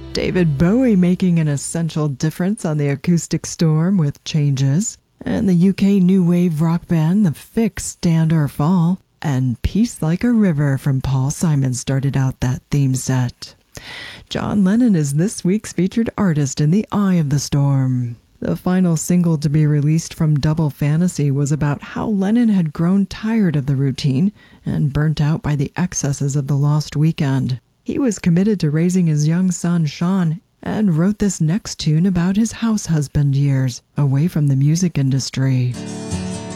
David Bowie making an essential difference on the Acoustic Storm with Changes, and the UK new wave rock band The Fix Stand or Fall, and Peace Like a River from Paul Simon started out that theme set. John Lennon is this week's featured artist in The Eye of the Storm. The final single to be released from Double Fantasy was about how Lennon had grown tired of the routine and burnt out by the excesses of the Lost Weekend. He was committed to raising his young son, Sean, and wrote this next tune about his house husband years away from the music industry.